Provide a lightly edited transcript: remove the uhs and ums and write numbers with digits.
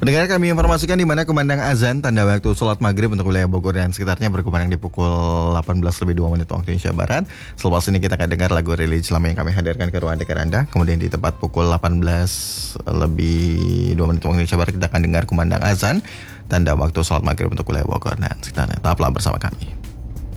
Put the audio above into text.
Pendengar, kami informasikan di mana kumandang azan tanda waktu sholat maghrib untuk wilayah Bogor dan sekitarnya berkumandang di pukul 18:02 waktu Indonesia Barat. Selepas ini kita akan dengar lagu religi Islam yang kami hadirkan ke ruang dengar Anda. Kemudian di tepat pukul 18:02 waktu Indonesia Barat kita akan dengar kumandang azan tanda waktu sholat maghrib untuk wilayah Bogor dan sekitarnya. Tetaplah bersama kami.